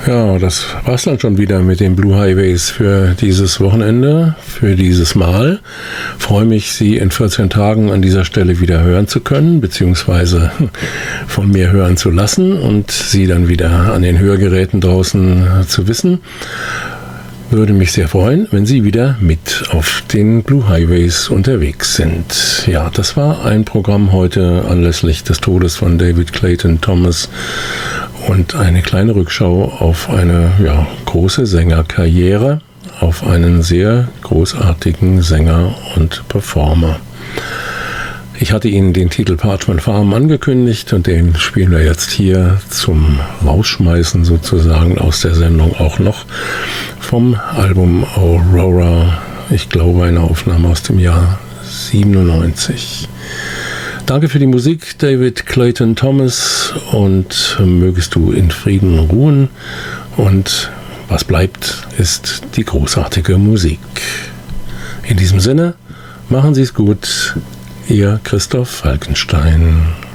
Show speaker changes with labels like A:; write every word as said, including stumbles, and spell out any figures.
A: Ja, das war's dann schon wieder mit den Blue Highways für dieses Wochenende, für dieses Mal. Freue mich, Sie in vierzehn Tagen an dieser Stelle wieder hören zu können, beziehungsweise von mir hören zu lassen und Sie dann wieder an den Hörgeräten draußen zu wissen. Würde mich sehr freuen, wenn Sie wieder mit auf den Blue Highways unterwegs sind. Ja, das war ein Programm heute anlässlich des Todes von David Clayton Thomas und eine kleine Rückschau auf eine ja, große Sängerkarriere, auf einen sehr großartigen Sänger und Performer. Ich hatte Ihnen den Titel Parchment Farm angekündigt und den spielen wir jetzt hier zum Rausschmeißen sozusagen aus der Sendung auch noch vom Album Aurora. Ich glaube, eine Aufnahme aus dem Jahr siebenundneunzig. Danke für die Musik, David Clayton Thomas, und mögest du in Frieden ruhen. Und was bleibt, ist die großartige Musik. In diesem Sinne, machen Sie es gut. Ihr Christoph Falkenstein.